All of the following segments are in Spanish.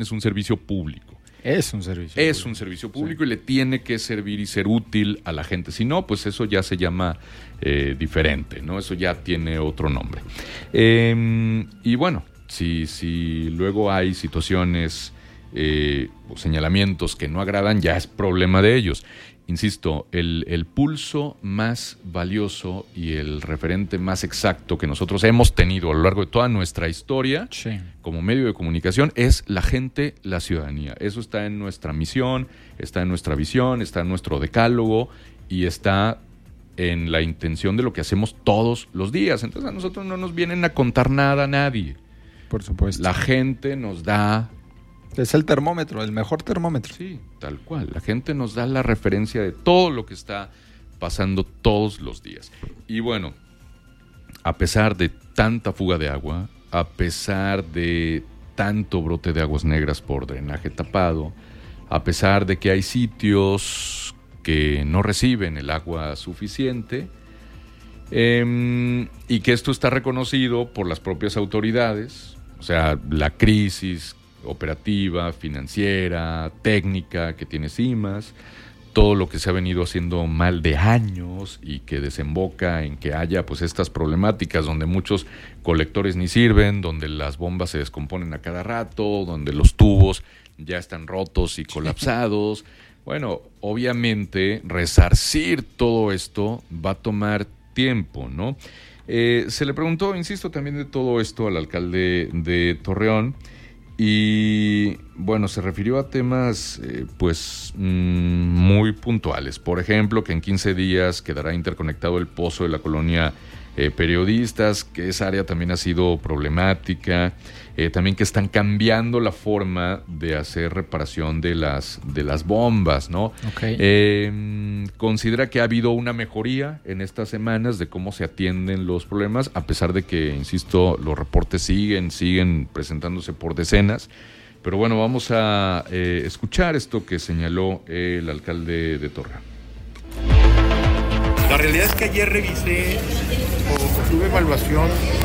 es un servicio público. Es un servicio. Es un servicio público, sí. Y le tiene que servir y ser útil a la gente. Si no, pues eso ya se llama diferente, ¿no? Eso ya tiene otro nombre. Y bueno, si luego hay situaciones o señalamientos que no agradan, ya es problema de ellos. Insisto, el pulso más valioso y el referente más exacto que nosotros hemos tenido a lo largo de toda nuestra historia, sí, como medio de comunicación, es la gente, la ciudadanía. Eso está en nuestra misión, está en nuestra visión, está en nuestro decálogo y está en la intención de lo que hacemos todos los días. Entonces a nosotros no nos vienen a contar nada a nadie. Por supuesto. La gente nos da... Es el termómetro, el mejor termómetro. Sí, tal cual. La gente nos da la referencia de todo lo que está pasando todos los días. Y bueno, a pesar de tanta fuga de agua, a pesar de tanto brote de aguas negras por drenaje tapado, a pesar de que hay sitios que no reciben el agua suficiente, y que esto está reconocido por las propias autoridades, o sea, la crisis operativa, financiera, técnica que tiene CIMAS, todo lo que se ha venido haciendo mal de años y que desemboca en que haya pues estas problemáticas donde muchos colectores ni sirven, donde las bombas se descomponen a cada rato, donde los tubos ya están rotos y colapsados. Bueno, obviamente resarcir todo esto va a tomar tiempo, ¿no? Se le preguntó, insisto, también de todo esto al alcalde de Torreón. Y bueno, se refirió a temas muy puntuales. Por ejemplo, que en 15 días quedará interconectado el pozo de la colonia Periodistas, que esa área también ha sido problemática. También que están cambiando la forma de hacer reparación de las bombas, ¿no? Okay. Considera que ha habido una mejoría en estas semanas de cómo se atienden los problemas, a pesar de que, insisto, los reportes siguen presentándose por decenas. Pero bueno, vamos a escuchar esto que señaló el alcalde de Torreón. La realidad es que ayer revisé o tuve evaluación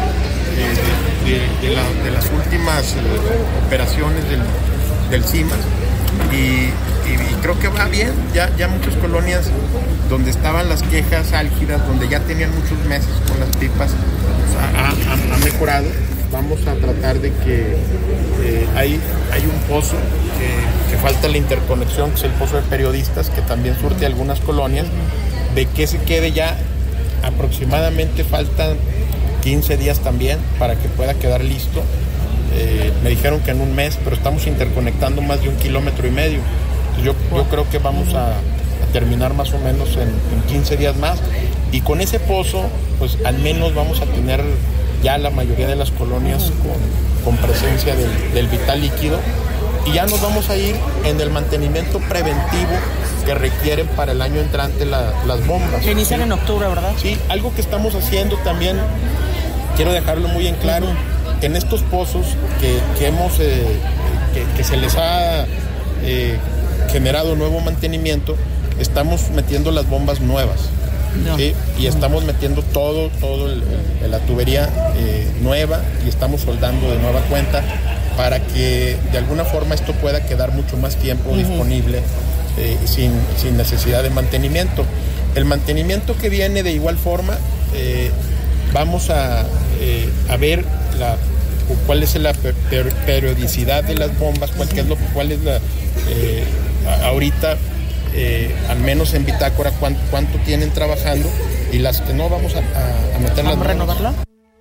de las últimas operaciones del CIMAS y creo que va bien. Ya muchas colonias donde estaban las quejas álgidas, donde ya tenían muchos meses con las pipas, ha mejorado. Vamos a tratar de que hay un pozo que falta la interconexión, que es el pozo de Periodistas, que también surte algunas colonias, de que se quede ya aproximadamente faltan 15 días también para que pueda quedar listo. Me dijeron que en un mes, pero estamos interconectando más de 1,5 kilómetros. Yo creo que vamos a terminar más o menos en 15 días más. Y con ese pozo, pues al menos vamos a tener ya la mayoría de las colonias con presencia del vital líquido. Y ya nos vamos a ir en el mantenimiento preventivo que requieren para el año entrante las bombas. Que inician en octubre, ¿verdad? Sí, algo que estamos haciendo también, quiero dejarlo muy en claro, en estos pozos que hemos que se les ha generado nuevo mantenimiento, estamos metiendo las bombas nuevas. No. ¿Sí? Y estamos metiendo todo la tubería nueva y estamos soldando de nueva cuenta para que de alguna forma esto pueda quedar mucho más tiempo disponible sin necesidad de mantenimiento. El mantenimiento que viene de igual forma, vamos a ver cuál es la periodicidad de las bombas, cuál es la ahorita, al menos en bitácora, cuánto tienen trabajando, y las que no vamos a meterlas. ¿Vamos a renovarla?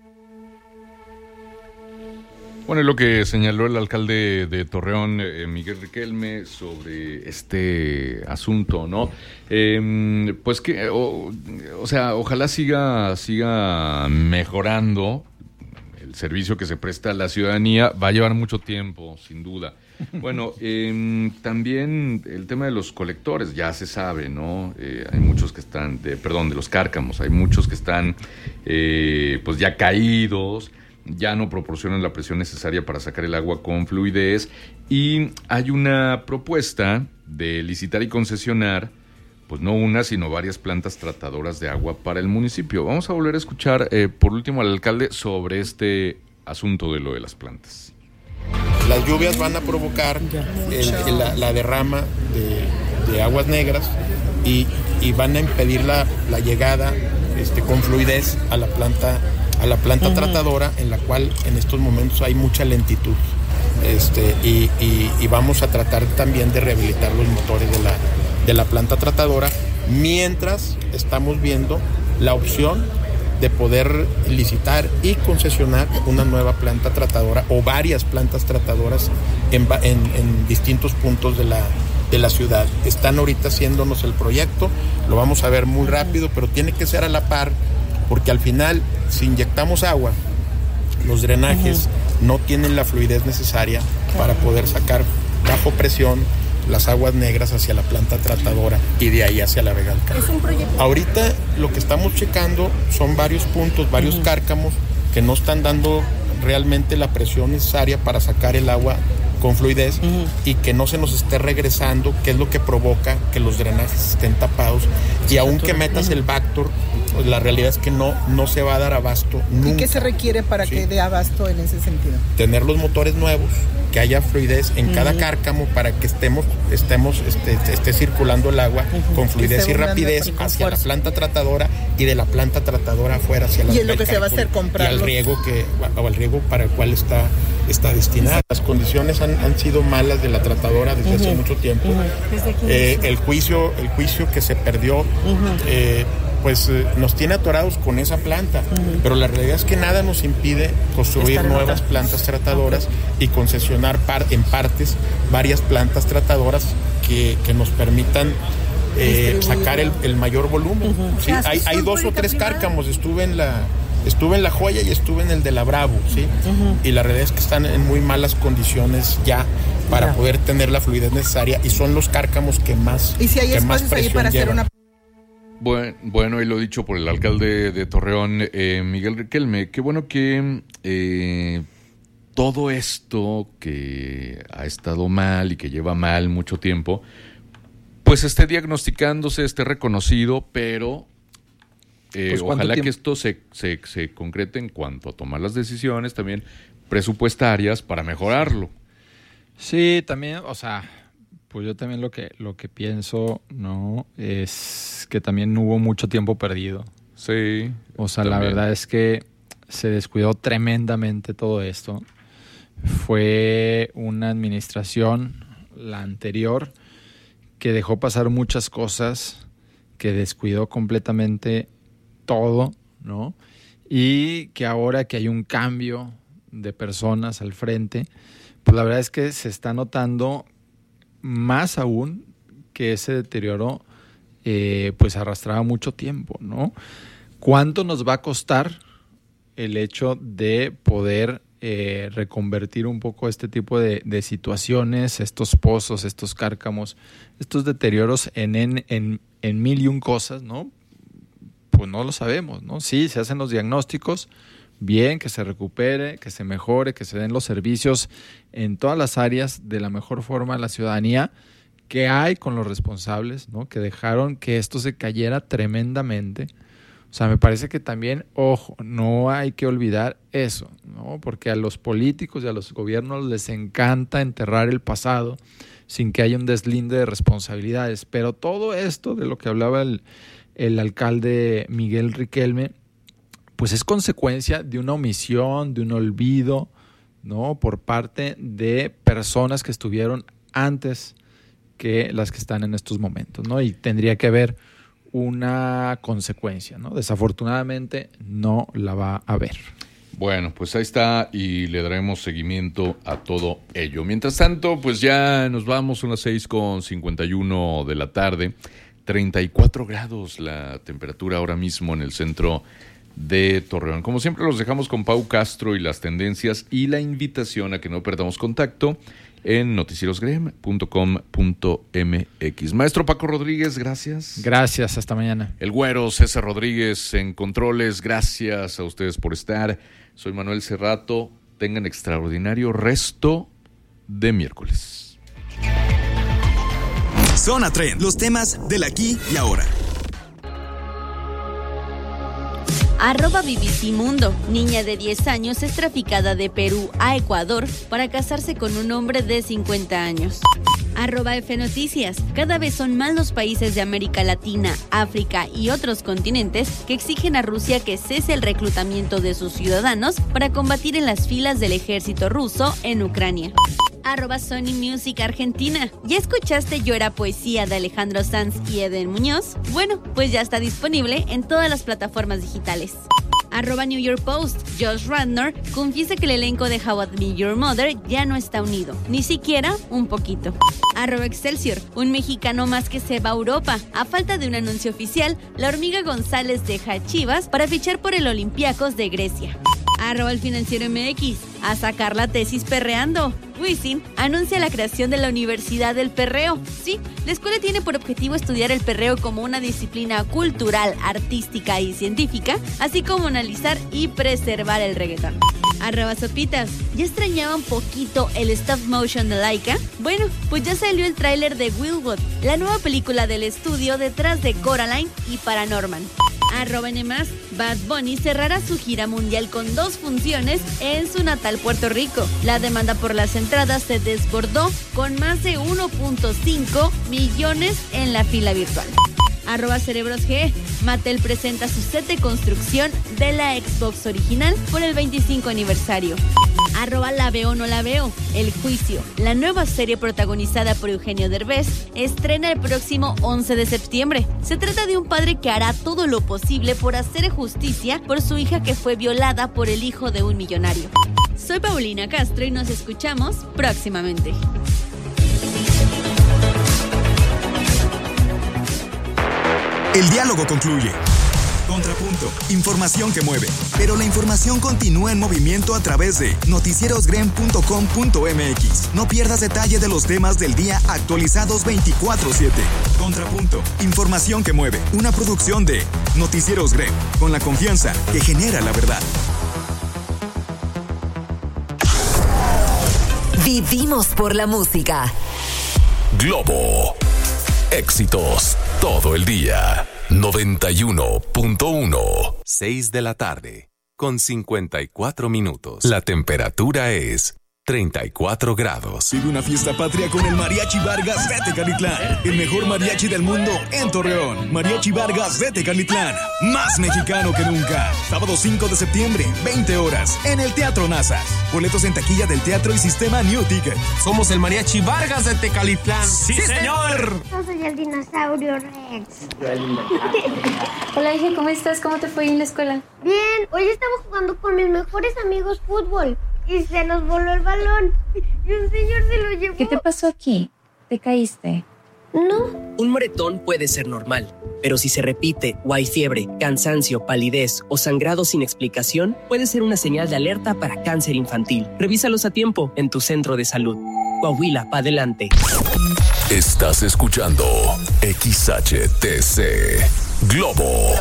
Bueno, es lo que señaló el alcalde de Torreón, Miguel Riquelme, sobre este asunto, ¿no? Pues que, o sea, ojalá siga mejorando el servicio que se presta a la ciudadanía. Va a llevar mucho tiempo, sin duda. Bueno, también el tema de los colectores, ya se sabe, ¿no? Hay muchos que están, de los cárcamos, hay muchos que están, pues ya caídos, ya no proporcionan la presión necesaria para sacar el agua con fluidez, y hay una propuesta de licitar y concesionar, pues no una, sino varias plantas tratadoras de agua para el municipio. Vamos a volver a escuchar, por último, al alcalde sobre este asunto de lo de las plantas. Las lluvias van a provocar la derrama de aguas negras y van a impedir la llegada con fluidez a la planta tratadora, en la cual en estos momentos hay mucha lentitud. Y vamos a tratar también de rehabilitar los motores de la planta tratadora, mientras estamos viendo la opción de poder licitar y concesionar una nueva planta tratadora o varias plantas tratadoras en distintos puntos de la ciudad. Están ahorita haciéndonos el proyecto, lo vamos a ver muy rápido, pero tiene que ser a la par, porque al final, si inyectamos agua, los drenajes no tienen la fluidez necesaria para poder sacar bajo presión las aguas negras hacia la planta tratadora y de ahí hacia la Vega del Carmen. ¿Es un proyecto? Ahorita lo que estamos checando son varios puntos, varios cárcamos que no están dando realmente la presión necesaria para sacar el agua con fluidez y que no se nos esté regresando, que es lo que provoca que los drenajes estén tapados. Y aunque metas el Vactor, pues la realidad es que no se va a dar abasto nunca. ¿Y qué se requiere para que dé abasto en ese sentido? Tener los motores nuevos, que haya fluidez en cada cárcamo para que esté circulando el agua con fluidez y rapidez hacia la planta tratadora y de la planta tratadora afuera hacia la. Y es lo que se va a hacer, comprar. Y al riego para el cual está destinada. Las condiciones han sido malas de la tratadora desde hace mucho tiempo. El juicio que se perdió nos tiene atorados con esa planta, pero la realidad es que nada nos impide construir nuevas plantas tratadoras y concesionar en partes varias plantas tratadoras que nos permitan sacar el mayor volumen. ¿Sí? Hay 2 o 3 cárcamos. Estuve en La Joya y estuve en el de La Bravo, ¿sí? Y la realidad es que están en muy malas condiciones ya para poder tener la fluidez necesaria, y son los cárcamos que más ¿Y si hay espacios ahí para hacer una? Bueno, y lo dicho por el alcalde de Torreón, Miguel Riquelme, qué bueno que todo esto que ha estado mal y que lleva mal mucho tiempo, pues esté diagnosticándose, esté reconocido, pero ojalá que esto se concrete en cuanto a tomar las decisiones también presupuestarias para mejorarlo. Sí, también, pues yo también lo que pienso, ¿no? Es que también hubo mucho tiempo perdido. Sí. La verdad es que se descuidó tremendamente todo esto. Fue una administración, la anterior, que dejó pasar muchas cosas, que descuidó completamente todo, ¿no? Y que ahora que hay un cambio de personas al frente, pues la verdad es que se está notando más aún que ese deterioro pues arrastraba mucho tiempo, ¿no? ¿Cuánto nos va a costar el hecho de poder reconvertir un poco este tipo de situaciones, estos pozos, estos cárcamos, estos deterioros en mil y un cosas, ¿no? Pues no lo sabemos, ¿no? Sí, se hacen los diagnósticos, bien, que se recupere, que se mejore, que se den los servicios en todas las áreas de la mejor forma a la ciudadanía, que hay con los responsables, ¿no? Que dejaron que esto se cayera tremendamente. Me parece que también, ojo, no hay que olvidar eso, ¿no? Porque a los políticos y a los gobiernos les encanta enterrar el pasado sin que haya un deslinde de responsabilidades. Pero todo esto de lo que hablaba el alcalde Miguel Riquelme, pues es consecuencia de una omisión, de un olvido, ¿no? Por parte de personas que estuvieron antes que las que están en estos momentos, ¿no? Y tendría que haber una consecuencia, ¿no? Desafortunadamente no la va a haber. Bueno, pues ahí está y le daremos seguimiento a todo ello. Mientras tanto, pues ya nos vamos, son las 6:51 de la tarde, 34 grados la temperatura ahora mismo en el centro de Torreón. Como siempre los dejamos con Pau Castro y las tendencias y la invitación a que no perdamos contacto en noticierosgrem.com.mx. Maestro Paco Rodríguez, gracias. Gracias, hasta mañana. El güero César Rodríguez en controles, gracias a ustedes por estar. Soy Manuel Cerrato, tengan extraordinario resto de miércoles. Zona Trend, los temas del aquí y ahora. BBC Mundo. Niña de 10 años es traficada de Perú a Ecuador para casarse con un hombre de 50 años. @F Noticias. Cada vez son más los países de América Latina, África y otros continentes que exigen a Rusia que cese el reclutamiento de sus ciudadanos para combatir en las filas del ejército ruso en Ucrania. @Sony Music Argentina. ¿Ya escuchaste Yo Era Poesía de Alejandro Sanz y Eden Muñoz? Bueno, pues ya está disponible en todas las plataformas digitales. @New York Post. Josh Radnor confiesa que el elenco de How I Met Your Mother ya no está unido, ni siquiera un poquito. @Excelsior. Un mexicano más que se va a Europa. A falta de un anuncio oficial, la Hormiga González deja a Chivas para fichar por el Olympiacos de Grecia. El Financiero MX. A sacar la tesis perreando. Wisin anuncia la creación de la Universidad del Perreo. Sí, la escuela tiene por objetivo estudiar el perreo como una disciplina cultural, artística y científica, así como analizar y preservar el reggaetón. @Sopitas. ¿Ya extrañaban poquito el stop motion de Laika? Bueno, pues ya salió el tráiler de Wildwood, la nueva película del estudio detrás de Coraline y Paranorman. @N+. Bad Bunny cerrará su gira mundial con 2 funciones en su natal Puerto Rico. La demanda por las entradas se desbordó con más de 1.5 millones en la fila virtual. @Cerebros G. Mattel presenta su set de construcción de la Xbox original por el 25 aniversario. La veo no la veo. El juicio, la nueva serie protagonizada por Eugenio Derbez, estrena el próximo 11 de septiembre. Se trata de un padre que hará todo lo posible por hacer justicia por su hija que fue violada por el hijo de un millonario. Soy Paulina Castro y nos escuchamos próximamente. El diálogo concluye. Contrapunto, información que mueve. Pero la información continúa en movimiento a través de noticierosgren.com.mx. No pierdas detalle de los temas del día actualizados 24/7. Contrapunto, información que mueve. Una producción de Noticieros Gren, con la confianza que genera la verdad. Vivimos por la música. Globo. Éxitos todo el día. 91.1. 6 de la tarde, con 54 minutos. La temperatura es 34 grados. Vive una fiesta patria con el Mariachi Vargas de Tecalitlán. El mejor mariachi del mundo en Torreón. Mariachi Vargas de Tecalitlán. Más mexicano que nunca. Sábado 5 de septiembre, 20 horas, en el Teatro Nazas. Boletos en taquilla del teatro y sistema New Ticket. Somos el Mariachi Vargas de Tecalitlán. ¡Sí, señor! Yo soy el dinosaurio Rex. Hola, hija, ¿cómo estás? ¿Cómo te fue en la escuela? Bien, hoy estaba jugando con mis mejores amigos fútbol y se nos voló el balón y un señor se lo llevó. ¿Qué te pasó aquí? ¿Te caíste? No. Un moretón puede ser normal, pero si se repite o hay fiebre, cansancio, palidez o sangrado sin explicación, puede ser una señal de alerta para cáncer infantil. Revísalos a tiempo en tu centro de salud. Coahuila, pa' adelante. Estás escuchando XHTC Globo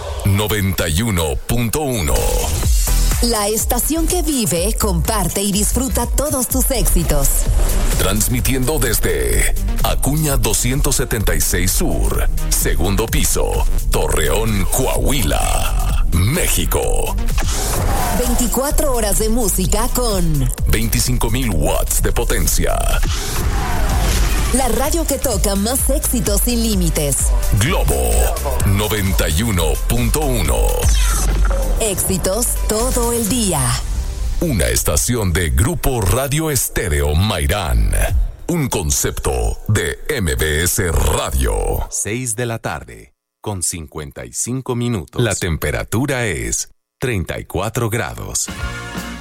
91.1. La estación que vive, comparte y disfruta todos tus éxitos. Transmitiendo desde Acuña 276 Sur, segundo piso, Torreón, Coahuila, México. 24 horas de música con 25,000 watts de potencia. La radio que toca más éxitos sin límites. Globo 91.1. Éxitos todo el día. Una estación de Grupo Radio Estéreo Mairán. Un concepto de MBS Radio. 6 de la tarde, con 55 minutos. La temperatura es 34 grados.